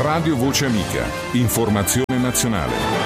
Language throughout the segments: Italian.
Radio Voce Amica. Informazione nazionale.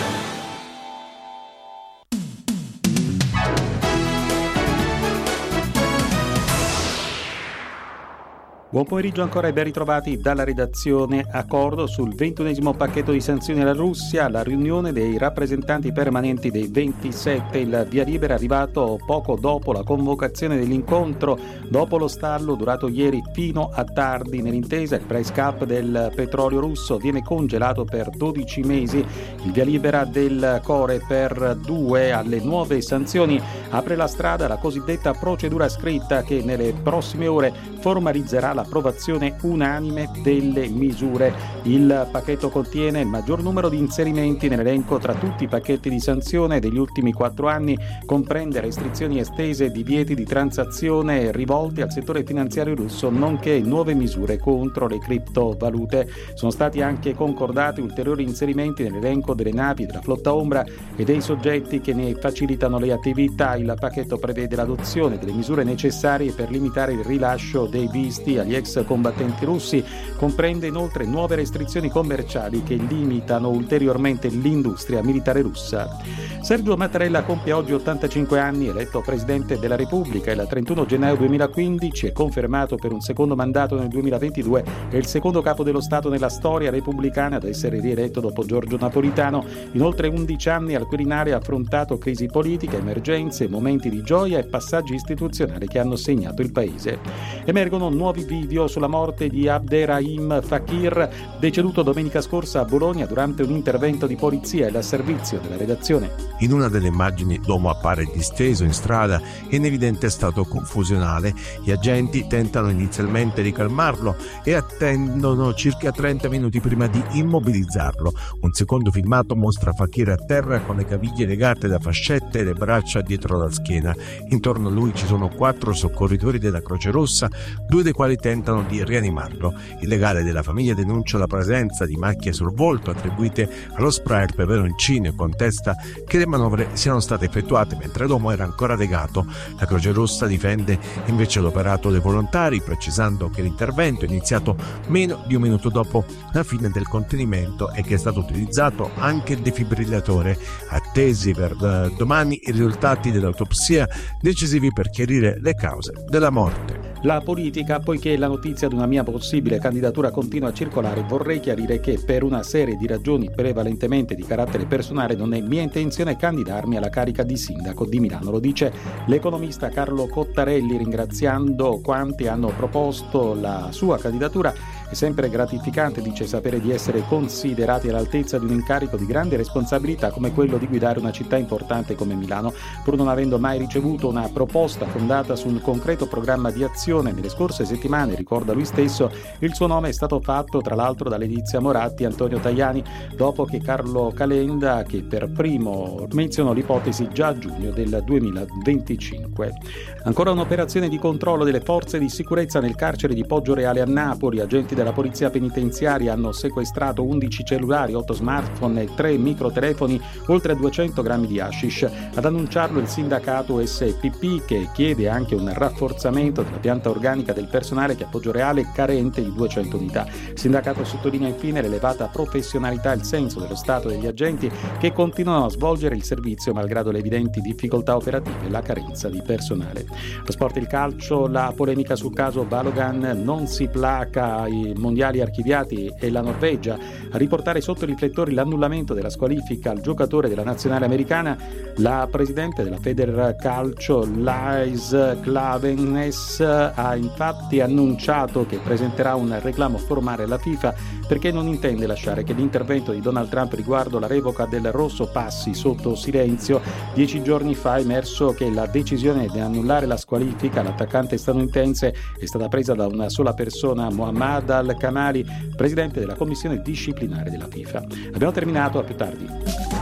Buon pomeriggio ancora e ben ritrovati dalla redazione. Accordo sul 21° pacchetto di sanzioni alla Russia, la riunione dei rappresentanti permanenti dei 27. Il via libera è arrivato poco dopo la convocazione dell'incontro, dopo lo stallo durato ieri fino a tardi. Nell'intesa il price cap del petrolio russo viene congelato per 12 mesi. Il via libera del Coreper 2 alle nuove sanzioni apre la strada alla cosiddetta procedura scritta che nelle prossime ore formalizzerà l'approvazione unanime delle misure. Il pacchetto contiene il maggior numero di inserimenti nell'elenco tra tutti i pacchetti di sanzione degli ultimi 4 anni, comprende restrizioni estese e divieti di transazione rivolti al settore finanziario russo, nonché nuove misure contro le criptovalute. Sono stati anche concordati ulteriori inserimenti nell'elenco delle navi della flotta ombra e dei soggetti che ne facilitano le attività. Il pacchetto prevede l'adozione delle misure necessarie per limitare il rilascio dei visti agli ex combattenti russi, comprende inoltre nuove restrizioni commerciali che limitano ulteriormente l'industria militare russa. Sergio Mattarella compie oggi 85 anni, eletto Presidente della Repubblica il 31 gennaio 2015 e confermato per un secondo mandato nel 2022, è il secondo capo dello Stato nella storia repubblicana ad essere rieletto dopo Giorgio Napolitano. In oltre 11 anni al Quirinale ha affrontato crisi politiche, emergenze, momenti di gioia e passaggi istituzionali che hanno segnato il Paese. Emergono nuovi video sulla morte di Abderrahim Fakir, deceduto domenica scorsa a Bologna durante un intervento di polizia e al servizio della redazione. In una delle immagini l'uomo appare disteso in strada e in evidente stato confusionale. Gli agenti tentano inizialmente di calmarlo e attendono circa 30 minuti prima di immobilizzarlo. Un secondo filmato mostra Fakir a terra con le caviglie legate da fascette e le braccia dietro la schiena. Intorno a lui ci sono 4 soccorritori della Croce Rossa, 2 dei quali tentano di rianimarlo. Il legale della famiglia denuncia la presenza di macchie sul volto attribuite allo sprayer peperoncino e contesta che le manovre siano state effettuate mentre l'uomo era ancora legato. La Croce Rossa difende invece l'operato dei volontari, precisando che l'intervento è iniziato meno di un minuto dopo la fine del contenimento e che è stato utilizzato anche il defibrillatore. Attesi per domani i risultati dell'autopsia decisivi per chiarire le cause della morte. La politica, poiché la notizia di una mia possibile candidatura continua a circolare, vorrei chiarire che per una serie di ragioni prevalentemente di carattere personale non è mia intenzione candidarmi alla carica di sindaco di Milano. Lo dice l'economista Carlo Cottarelli ringraziando quanti hanno proposto la sua candidatura. È sempre gratificante, dice, sapere di essere considerati all'altezza di un incarico di grande responsabilità come quello di guidare una città importante come Milano. Pur non avendo mai ricevuto una proposta fondata su un concreto programma di azione nelle scorse settimane, ricorda lui stesso, il suo nome è stato fatto tra l'altro da Letizia Moratti e Antonio Tajani, dopo che Carlo Calenda, che per primo menzionò l'ipotesi già a giugno del 2025. Ancora un'operazione di controllo delle forze di sicurezza nel carcere di Poggioreale a Napoli. Agenti della polizia penitenziaria hanno sequestrato 11 cellulari, 8 smartphone e 3 microtelefoni, oltre a 200 grammi di hashish. Ad annunciarlo il sindacato SPP, che chiede anche un rafforzamento della pianta organica del personale che a Poggioreale è carente di 200 unità. Il sindacato sottolinea infine l'elevata professionalità e il senso dello Stato degli agenti che continuano a svolgere il servizio malgrado le evidenti difficoltà operative e la carenza di personale. Lo sport e il calcio, la polemica sul caso Balogan non si placa, i mondiali archiviati e la Norvegia a riportare sotto i riflettori l'annullamento della squalifica al giocatore della nazionale americana. La presidente della Feder Calcio, Lise Klaveness, ha infatti annunciato che presenterà un reclamo formale alla FIFA perché non intende lasciare che l'intervento di Donald Trump riguardo la revoca del rosso passi sotto silenzio. 10 giorni fa è emerso che la decisione di annullare la squalifica all'attaccante statunitense è stata presa da una sola persona, Mohammad Al-Kamali, presidente della commissione disciplinare della FIFA. Abbiamo terminato, a più tardi.